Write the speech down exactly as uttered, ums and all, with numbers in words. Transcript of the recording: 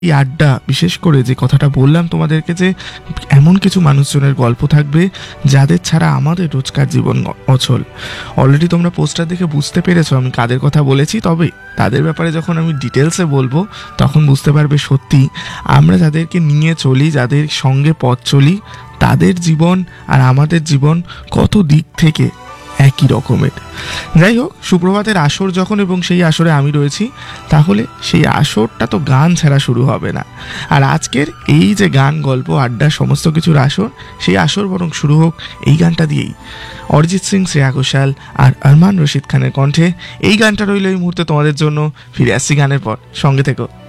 এই আড্ডা, বিশেষ করে যে কথাটা বললাম তোমাদেরকে, যে এমন কিছু মানুষজনের গল্প থাকবে যাদের ছাড়া আমাদের রোজকার জীবন অচল। অলরেডি তোমরা পোস্টার দেখে বুঝতে পেরেছো আমি কাদের কথা বলেছি, তবে তাদের ব্যাপারে যখন আমি ডিটেলসে বলবো তখন বুঝতে পারবে সত্যি আমরা যাদেরকে নিয়ে চলি, যাদের সঙ্গে পথ চলি, তাদের জীবন আর আমাদের জীবন কত দিক থেকে একই রকমের। যাই হোক, সুপ্রভাতের আসর যখন এবং সেই আসরে আমি রয়েছি, তাহলে সেই আসরটা তো গান ছাড়া শুরু হবে না। আর আজকের এই যে গান, গল্প, আড্ডা, সমস্ত কিছুর আসর, সেই আসর বরং শুরু হোক এই গানটা দিয়েই। অরিজিৎ সিং, শ্রেয়া ঘোষাল আর আরমান রশিদ খানের কণ্ঠে এই গানটা রইল এই মুহূর্তে তোমাদের জন্য। ফিরে আসছি গানের পর, সঙ্গে থেকো।